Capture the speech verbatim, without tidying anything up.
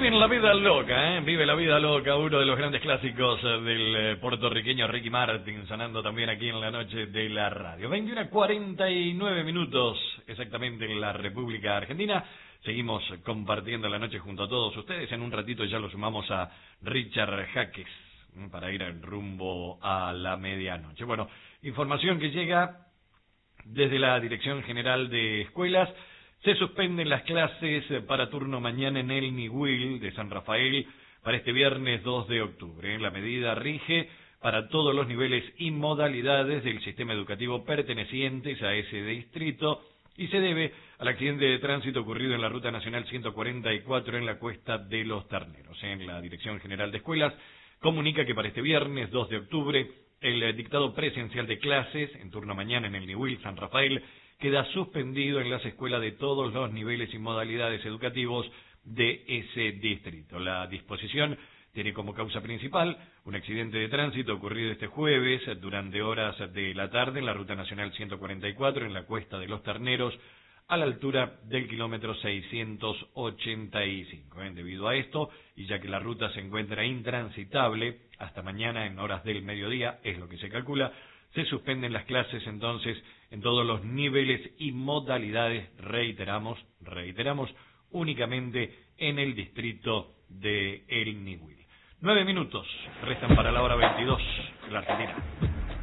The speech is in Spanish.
viven la vida loca, ¿eh? Vive la vida loca, uno de los grandes clásicos del eh, puertorriqueño Ricky Martin, sonando también aquí en la noche de la radio. veintiuno a cuarenta y nueve minutos, exactamente en la República Argentina. Seguimos compartiendo la noche junto a todos ustedes. En un ratito ya lo sumamos a Richard Jaques, ¿eh? Para ir en rumbo a la medianoche. Bueno, información que llega desde la Dirección General de Escuelas. Se suspenden las clases para turno mañana en el Niwil de San Rafael para este viernes dos de octubre. La medida rige para todos los niveles y modalidades del sistema educativo pertenecientes a ese distrito y se debe al accidente de tránsito ocurrido en la Ruta Nacional ciento cuarenta y cuatro en la Cuesta de los Terneros. En la Dirección General de Escuelas comunica que para este viernes dos de octubre el dictado presencial de clases en turno mañana en el Niwil San Rafael queda suspendido en las escuelas de todos los niveles y modalidades educativos de ese distrito. La disposición tiene como causa principal un accidente de tránsito ocurrido este jueves durante horas de la tarde en la Ruta Nacional ciento cuarenta y cuatro en la Cuesta de los Terneros a la altura del kilómetro seiscientos ochenta y cinco. ¿eh? Debido a esto, y ya que la ruta se encuentra intransitable hasta mañana en horas del mediodía, es lo que se calcula, se suspenden las clases entonces en todos los niveles y modalidades, reiteramos, reiteramos, únicamente en el distrito de El Niwil. Nueve minutos restan para la hora veintidós, la Argentina.